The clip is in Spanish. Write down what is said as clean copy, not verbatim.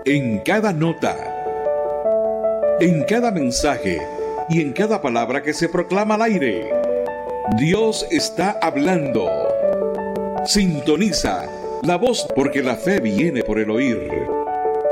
En cada nota, en cada mensaje y en cada palabra que se proclama al aire, Dios está hablando. Sintoniza la voz, porque la fe viene por el oír.